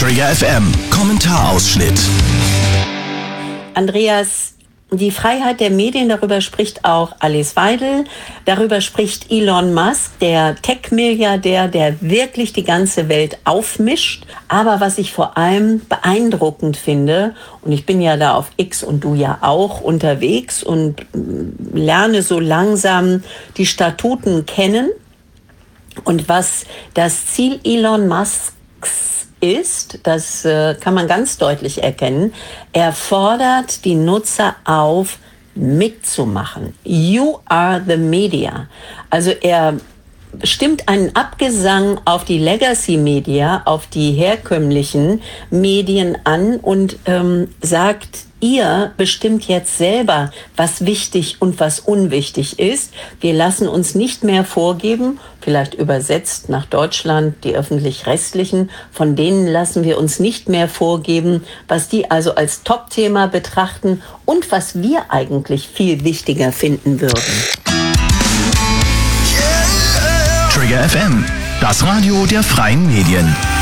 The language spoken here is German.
Trigger FM Kommentarausschnitt. Andreas, die Freiheit der Medien, darüber spricht auch Alice Weidel, darüber spricht Elon Musk, der Tech-Milliardär, der wirklich die ganze Welt aufmischt. Aber was ich vor allem beeindruckend finde, und ich bin ja da auf X und du ja auch unterwegs und lerne so langsam die Statuten kennen und was das Ziel Elon Musks ist, das kann man ganz deutlich erkennen, er fordert die Nutzer auf, mitzumachen. You are the media. Also er stimmt einen Abgesang auf die Legacy-Media, auf die herkömmlichen Medien an und sagt, ihr bestimmt jetzt selber, was wichtig und was unwichtig ist. Wir lassen uns nicht mehr vorgeben, vielleicht übersetzt nach Deutschland, die öffentlich-rechtlichen, von denen lassen wir uns nicht mehr vorgeben, was die also als Top-Thema betrachten und was wir eigentlich viel wichtiger finden würden. Trigger FM, das Radio der freien Medien.